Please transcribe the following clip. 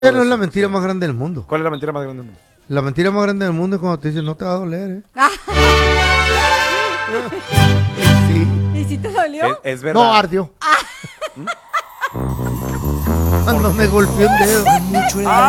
Esa no es la mentira más grande del mundo. ¿Cuál es la mentira más grande del mundo? La mentira más grande del mundo es cuando te dicen no te va a doler, Sí. ¿Y si te dolió? Es verdad. No, ardió. Cuando me golpeó un dedo. Mucho en la